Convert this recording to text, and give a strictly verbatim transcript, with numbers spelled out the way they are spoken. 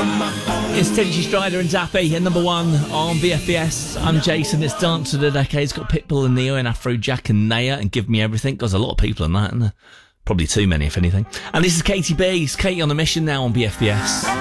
It's Teddy Strider and Zappy, and number one on V F B S. I'm Jason. It's Dance of the Decade. It's got Pitbull and Neo and Afrojack and Naya and Give Me Everything. There's a lot of people in that, isn't there? Probably too many, if anything. And this is Katie B. It's Katie on a Mission now on V F B S.